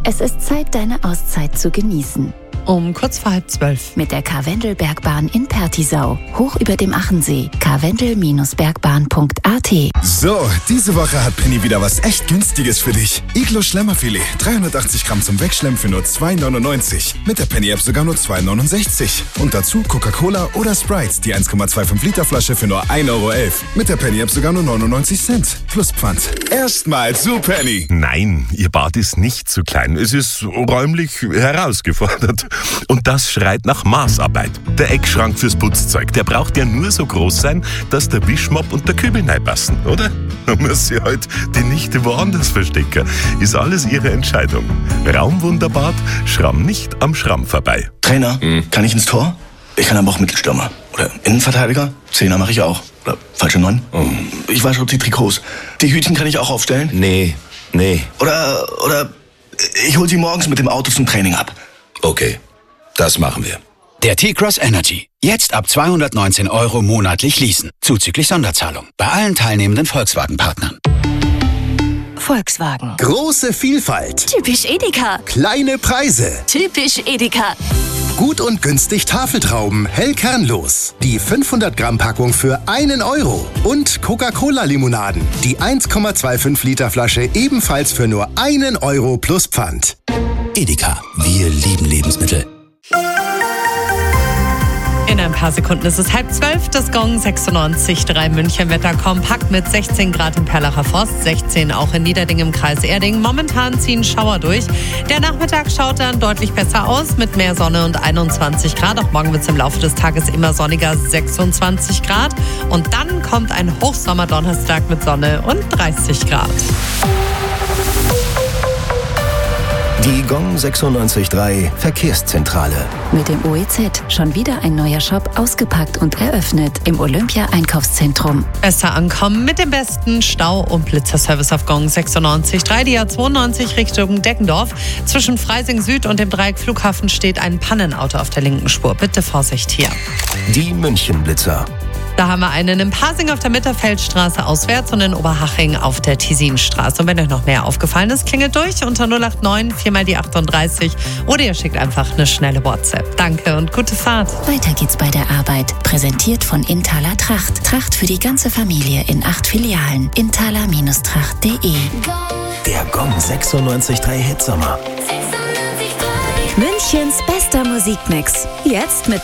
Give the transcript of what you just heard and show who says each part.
Speaker 1: Es ist Zeit, deine Auszeit zu genießen.
Speaker 2: Um kurz vor 11:30.
Speaker 1: Mit der Karwendelbergbahn in Pertisau. Hoch über dem Achensee. karwendel-bergbahn.at.
Speaker 3: So, diese Woche hat Penny wieder was echt Günstiges für dich. Iglo Schlemmerfilet. 380 Gramm zum Wegschlemmen für nur 2,99. Mit der Penny-App sogar nur 2,69. Und dazu Coca-Cola oder Sprite. Die 1,25 Liter Flasche für nur 1,11 €. Mit der Penny-App sogar nur 99 Cent. Plus Pfand. Erstmal zu Penny.
Speaker 4: Nein, Ihr Bad ist nicht zu klein. Es ist räumlich herausgefordert. Und das schreit nach Maßarbeit. Der Eckschrank fürs Putzzeug, der braucht ja nur so groß sein, dass der Wischmopp und der Kübel reinpassen, oder? Da muss sie halt die Nichte woanders verstecken. Ist alles ihre Entscheidung. Raumwunderbad, Schramm nicht am Schramm vorbei.
Speaker 5: Trainer, kann ich ins Tor? Ich kann aber auch Mittelstürmer. Oder Innenverteidiger? Zehner mache ich auch. Oder falsche 9? Ich wasche auch die Trikots. Die Hütchen kann ich auch aufstellen?
Speaker 6: Nee.
Speaker 5: Oder ich hol sie morgens mit dem Auto zum Training ab.
Speaker 6: Okay, das machen wir.
Speaker 7: Der T-Cross Energy. Jetzt ab 219 € monatlich leasen. Zuzüglich Sonderzahlung. Bei allen teilnehmenden Volkswagen-Partnern.
Speaker 8: Volkswagen.
Speaker 9: Große Vielfalt.
Speaker 8: Typisch Edeka.
Speaker 9: Kleine Preise.
Speaker 8: Typisch Edeka.
Speaker 9: Gut und günstig Tafeltrauben, hell kernlos. Die 500-Gramm-Packung für 1 €. Und Coca-Cola-Limonaden. Die 1,25 Liter Flasche ebenfalls für nur 1 € plus Pfand.
Speaker 7: Edeka. Wir lieben Lebensmittel.
Speaker 2: In ein paar Sekunden ist es 11:30. Das Gong 96,3 München. Wetter kompakt mit 16 Grad im Perlacher Forst, 16 auch in Niederding im Kreis Erding. Momentan ziehen Schauer durch. Der Nachmittag schaut dann deutlich besser aus mit mehr Sonne und 21 Grad. Auch morgen wird es im Laufe des Tages immer sonniger, 26 Grad. Und dann kommt ein Hochsommerdonnerstag mit Sonne und 30 Grad.
Speaker 6: Die Gong 96.3 Verkehrszentrale.
Speaker 1: Mit dem OEZ schon wieder ein neuer Shop ausgepackt und eröffnet im Olympia-Einkaufszentrum.
Speaker 2: Besser ankommen mit dem besten Stau- und Blitzerservice auf Gong 96.3. Die A92 Richtung Deggendorf. Zwischen Freising Süd und dem Dreieck Flughafen steht ein Pannenauto auf der linken Spur. Bitte Vorsicht hier.
Speaker 6: Die Münchenblitzer.
Speaker 2: Da haben wir einen in Pasing auf der Mitterfeldstraße auswärts und in Oberhaching auf der Tisinstraße. Und wenn euch noch mehr aufgefallen ist, klingelt durch unter 089 4 die 38 oder ihr schickt einfach eine schnelle WhatsApp. Danke und gute Fahrt.
Speaker 1: Weiter geht's bei der Arbeit. Präsentiert von Inthaler Tracht. Tracht für die ganze Familie in 8 Filialen. inthaler-tracht.de.
Speaker 6: Der Gong 96.3 Hitsommer.
Speaker 8: Münchens bester Musikmix. Jetzt mit